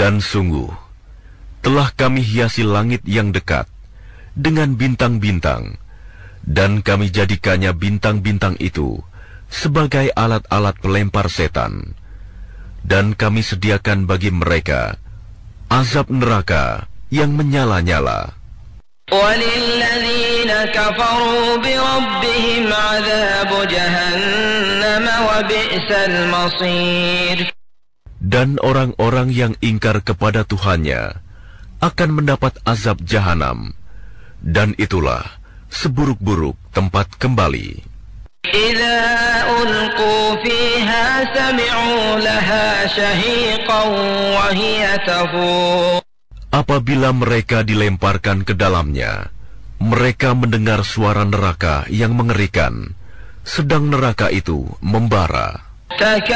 Dan sungguh, telah kami hiasi langit yang dekat dengan bintang-bintang, dan kami jadikannya bintang-bintang itu sebagai alat-alat pelempar setan. Dan kami sediakan bagi mereka azab neraka yang menyala-nyala. وَلِلَّذِينَ كَفَرُوا بِرَبِّهِمْ عَذَابُ جَهَنَّمَ وَبِئْسَ الْمَصِيرُ. Dan orang-orang yang ingkar kepada Tuhannya akan mendapat azab jahanam, dan itulah seburuk-buruk tempat kembali. إِذَا أُلْقُوا فِيهَا سَمِعُوا لَهَا شَهِيقًا وَهِيَ تَفُورُ. Apabila mereka dilemparkan ke dalamnya, mereka mendengar suara neraka yang mengerikan, sedang neraka itu membara.